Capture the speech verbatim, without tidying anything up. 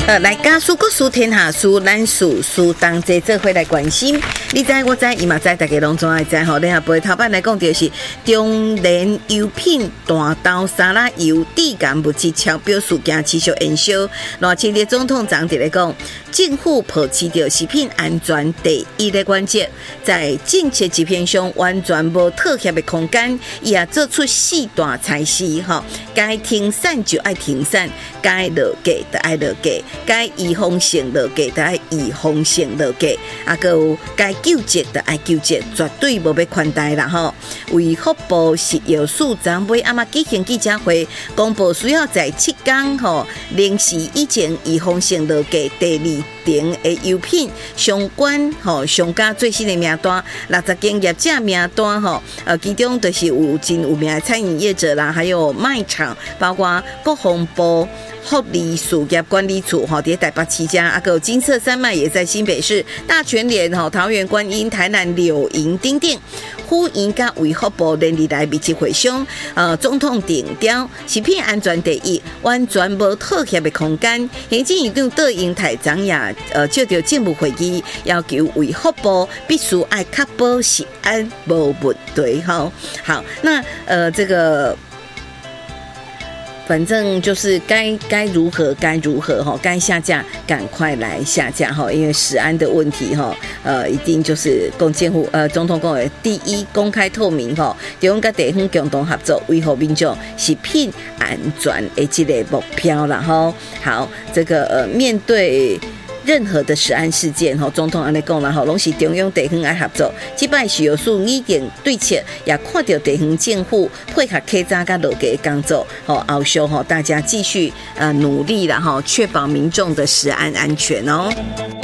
呃，来家事国事天下事，咱事事当齐做伙来关心。你知我知，伊嘛知，大家拢总爱知吼。你下背头版来讲就是中联油品大豆沙拉油低感物质超标事件持续延烧。赖清德总统昨日来讲，政府抱持着食品安全第一的原则，在政策制片上完全无妥协的空间，伊也做出四大裁示吼，该停产就爱停产，该落价就爱落价。该预防性落价，就爱预防性落价，啊，还有该救济就爱救济，绝对无要宽待啦吼。卫福部食药署昨尾暗嘛举行记者会，公布需要在七天吼零时以前预防性落价第二层的油品相关吼上加最新的名单，六十间业者名单吼，呃，其中就是有真有名的餐饮业者啦，还有卖场，包括国防部。福利事业管理处哈，在台北七家，啊，还有金色山脉也在新北市，大全联哈、桃园观音、台南柳营、丁丁，呼应甲卫福部连日来密集会商，呃，总统定调食品安全第一，完全无妥协的空间。行政院长杜英台昨夜呃接到政务会议，要求卫福部必须爱确保食安无问题哈。好，那呃这个。反正就是该该如何该如何哈，该下架赶快来下架哈，因为食安的问题哈，呃，一定就是公监护呃总统公园第一公开透明哈，中央跟地方共同合作，维护民众食品安全的这个目标啦哈。好，这个呃面对。任何的食安事件，吼，总统安尼讲啦，吼，拢是中央地方爱合作。即摆食药署拟定对策，也看到地方政府配合客家甲落价的工作，吼，后续吼大家继续呃努力啦，吼，确保民众的食安安全哦。